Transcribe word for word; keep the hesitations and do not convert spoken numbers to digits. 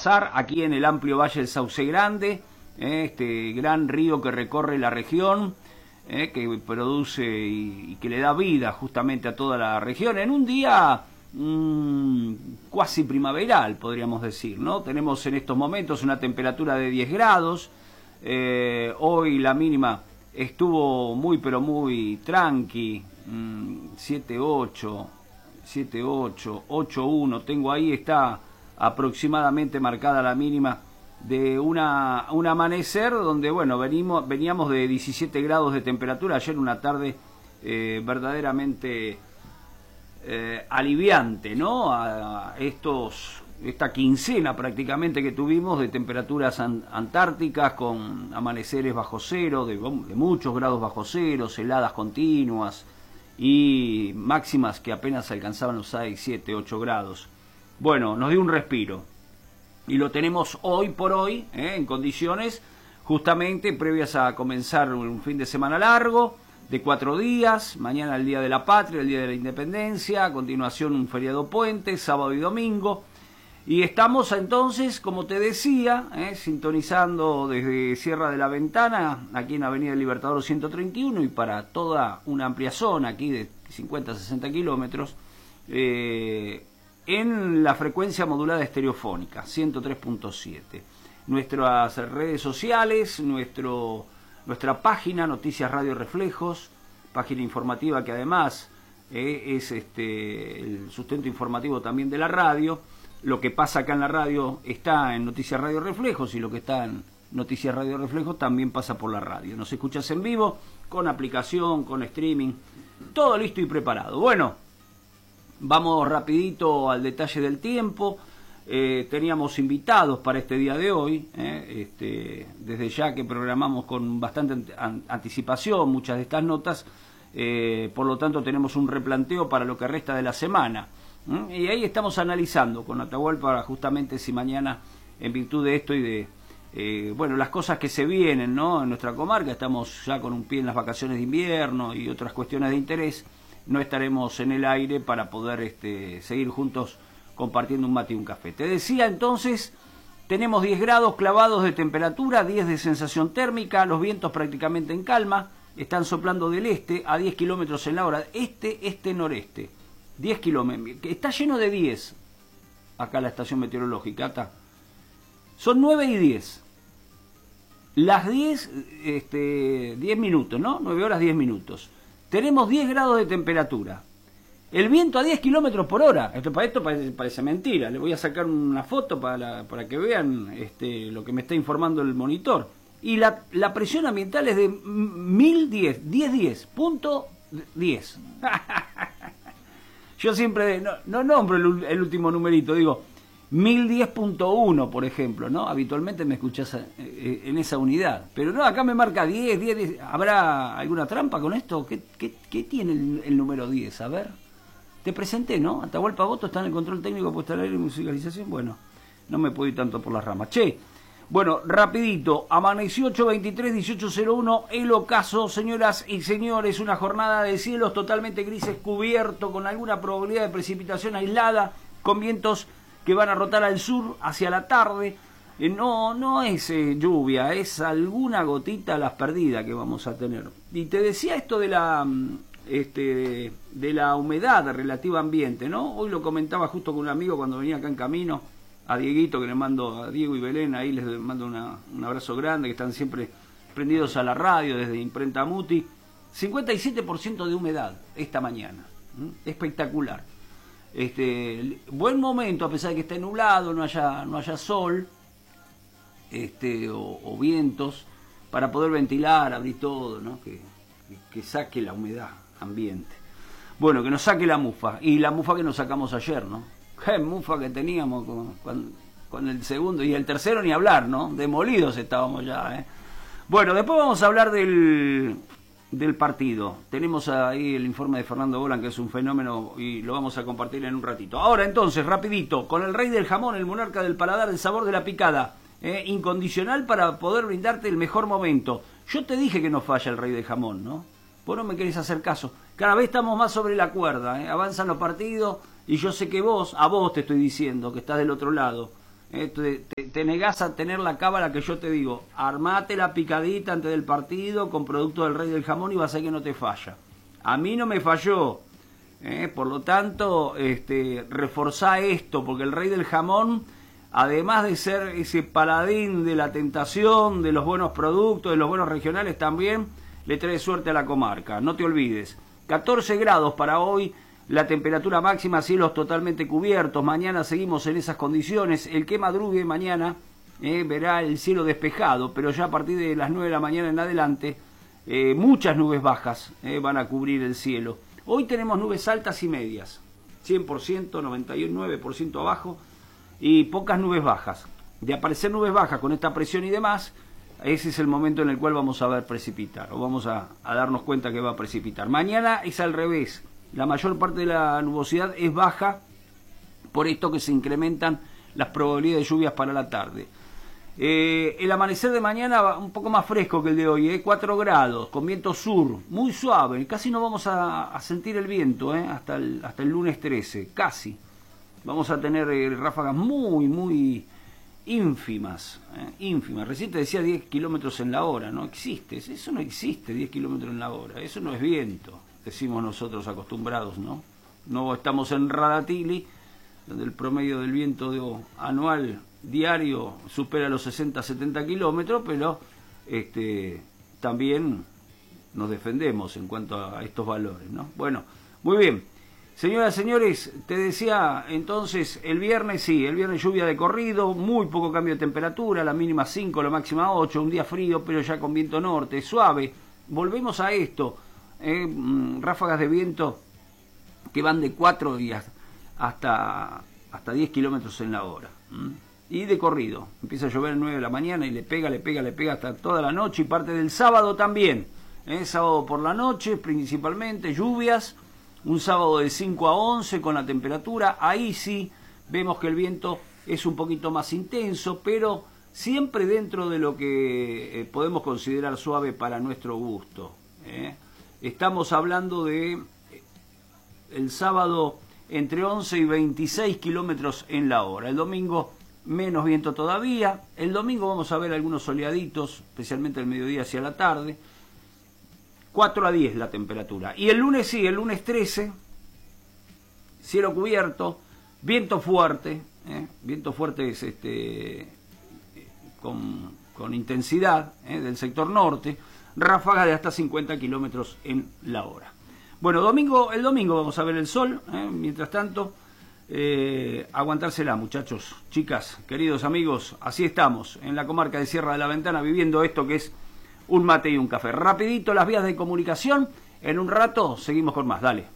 pasar aquí en el amplio Valle del Sauce Grande, eh, este gran río que recorre la región, eh, que produce y, y que le da vida justamente a toda la región en un día mmm, cuasi primaveral, podríamos decir, ¿no? Tenemos en estos momentos una temperatura de diez grados, eh, hoy la mínima estuvo muy pero muy tranqui, mmm, siete ocho, siete ocho, ocho uno, tengo ahí, está aproximadamente marcada la mínima de una un amanecer donde, bueno, venimos veníamos de diecisiete grados de temperatura, ayer una tarde eh, verdaderamente eh, aliviante, ¿no? A, a estos esta quincena prácticamente que tuvimos de temperaturas an, antárticas con amaneceres bajo cero, de, de muchos grados bajo cero, heladas continuas y máximas que apenas alcanzaban los seis, siete, ocho grados. Bueno, nos dio un respiro y lo tenemos hoy por hoy, ¿eh? En condiciones justamente previas a comenzar un fin de semana largo de cuatro días, mañana el Día de la Patria, el Día de la Independencia, a continuación un feriado puente, sábado y domingo. Y estamos entonces, como te decía, eh, sintonizando desde Sierra de la Ventana, aquí en Avenida Libertador ciento treinta y uno, y para toda una amplia zona aquí de cincuenta a sesenta kilómetros, eh, en la frecuencia modulada estereofónica, ciento tres punto siete. Nuestras redes sociales, nuestro, nuestra página, Noticias Radio Reflejos, página informativa que además eh, es este, el sustento informativo también de la radio. Lo que pasa acá en la radio está en Noticias Radio Reflejos y lo que está en Noticias Radio Reflejos también pasa por la radio. Nos escuchas en vivo, con aplicación, con streaming, todo listo y preparado. Bueno, vamos rapidito al detalle del tiempo. Eh, teníamos invitados para este día de hoy, eh, este, desde ya que programamos con bastante anticipación muchas de estas notas, eh, por lo tanto tenemos un replanteo para lo que resta de la semana. ¿Mm? Y ahí estamos analizando con Atahualpa justamente si mañana, en virtud de esto y de eh, bueno, las cosas que se vienen, ¿no? En nuestra comarca, estamos ya con un pie en las vacaciones de invierno y otras cuestiones de interés, no estaremos en el aire para poder este, seguir juntos compartiendo un mate y un café. Te decía entonces, tenemos diez grados clavados de temperatura, diez de sensación térmica, los vientos prácticamente en calma, están soplando del este a diez kilómetros en la hora, este, este, noreste. diez kilómetros, está lleno de diez acá la estación meteorológica, está. Son nueve y diez. Las diez, este, diez minutos, ¿no? nueve horas diez minutos. Tenemos diez grados de temperatura. El viento a diez kilómetros por hora. Esto, para esto parece, parece mentira. Le voy a sacar una foto para, para que vean este, lo que me está informando el monitor. Y la, la presión ambiental es de mil diez, diez diez, punto diez. Yo siempre no, no nombro el, el último numerito, digo mil diez punto uno, por ejemplo, ¿no? Habitualmente me escuchás eh, en esa unidad. Pero no, acá me marca diez, diez, diez. ¿Habrá alguna trampa con esto? ¿Qué, qué, qué tiene el, el número diez? A ver. Te presenté, ¿no? Atahualpa Boto está en el control técnico, puesta al aire y musicalización. Bueno, no me puedo ir tanto por las ramas. Che, bueno, rapidito. Amaneció ocho veintitrés, dieciocho cero uno. El ocaso, señoras y señores. Una jornada de cielos totalmente grises, cubierto, con alguna probabilidad de precipitación aislada, con vientos que van a rotar al sur hacia la tarde. Eh, no, no es eh, lluvia, es alguna gotita a las perdidas que vamos a tener. Y te decía esto de la... Este, de la humedad relativa ambiente, ¿no? Hoy lo comentaba justo con un amigo cuando venía acá en camino, a Dieguito, que le mando, a Diego y Belén, ahí les mando una, un abrazo grande, que están siempre prendidos a la radio desde Imprenta Muti. cincuenta y siete por ciento de humedad esta mañana, ¿eh? Espectacular. Este, buen momento, a pesar de que esté nublado, no haya, no haya sol, este, o, o vientos, para poder ventilar, abrir todo, ¿no? Que, que, que saque la humedad ambiente. Bueno, que nos saque la mufa. Y la mufa que nos sacamos ayer, ¿no? Qué mufa que teníamos con, con, con el segundo y el tercero ni hablar, ¿no? Demolidos estábamos ya, ¿eh? Bueno, después vamos a hablar del, del partido. Tenemos ahí el informe de Fernando Bolan, que es un fenómeno, y lo vamos a compartir en un ratito. Ahora entonces, rapidito, con el rey del jamón, el monarca del paladar, el sabor de la picada, ¿eh? Incondicional para poder brindarte el mejor momento. Yo te dije que no falla el rey del jamón, ¿no? Vos no me querés hacer caso. Cada vez estamos más sobre la cuerda, ¿eh? Avanzan los partidos y yo sé que vos, a vos te estoy diciendo que estás del otro lado, ¿eh? te, te, te negás a tener la cábala que yo te digo. Armate la picadita antes del partido con producto del Rey del Jamón y vas a ver que no te falla. A mí no me falló. ¿eh? Por lo tanto, este, reforzá esto, porque el Rey del Jamón, además de ser ese paladín de la tentación, de los buenos productos, de los buenos regionales, también le trae suerte a la comarca. No te olvides. catorce grados para hoy. La temperatura máxima, cielos totalmente cubiertos. Mañana seguimos en esas condiciones. El que madrugue mañana eh, verá el cielo despejado, pero ya a partir de las nueve de la mañana en adelante, eh, muchas nubes bajas eh, van a cubrir el cielo. Hoy tenemos nubes altas y medias, cien por ciento, noventa y nueve por ciento abajo, y pocas nubes bajas. De aparecer nubes bajas con esta presión y demás, ese es el momento en el cual vamos a ver precipitar, o vamos a, a darnos cuenta que va a precipitar. Mañana es al revés. La mayor parte de la nubosidad es baja, por esto que se incrementan las probabilidades de lluvias para la tarde. Eh, el amanecer de mañana va un poco más fresco que el de hoy, eh, cuatro grados, con viento sur, muy suave, casi no vamos a, a sentir el viento eh, hasta, el, hasta el lunes trece, casi. Vamos a tener eh, ráfagas muy, muy ínfimas, eh, ínfimas. Recién te decía diez kilómetros en la hora, no existe, eso no existe, diez kilómetros en la hora, eso no es viento. Decimos nosotros acostumbrados, ¿no? No estamos en Radatili, donde el promedio del viento de, anual diario supera los sesenta a setenta kilómetros, pero este, también nos defendemos en cuanto a estos valores, ¿no? Bueno, muy bien. Señoras y señores, te decía entonces, el viernes sí, el viernes lluvia de corrido, muy poco cambio de temperatura, la mínima cinco, la máxima ocho, un día frío, pero ya con viento norte, suave. Volvemos a esto. Eh, ráfagas de viento que van de cuatro y hasta, hasta diez kilómetros en la hora. ¿Mm? Y de corrido. Empieza a llover a nueve de la mañana y le pega, le pega, le pega hasta toda la noche y parte del sábado también. ¿eh? Sábado por la noche principalmente, lluvias. Un sábado de cinco a once con la temperatura. Ahí sí vemos que el viento es un poquito más intenso, pero siempre dentro de lo que eh, podemos considerar suave para nuestro gusto. ¿eh? Estamos hablando de el sábado entre once y veintiséis kilómetros en la hora. El domingo menos viento todavía. El domingo vamos a ver algunos soleaditos, especialmente el mediodía hacia la tarde. cuatro a diez la temperatura. Y el lunes sí, el lunes trece, cielo cubierto, viento fuerte. ¿eh? Viento fuerte es este con, con intensidad ¿eh? del sector norte. Ráfaga de hasta cincuenta kilómetros en la hora. Bueno, domingo, el domingo vamos a ver el sol, ¿eh? mientras tanto, eh, aguantársela, muchachos, chicas, queridos amigos, así estamos, en la comarca de Sierra de la Ventana, viviendo esto que es un mate y un café. Rapidito las vías de comunicación, en un rato seguimos con más, dale.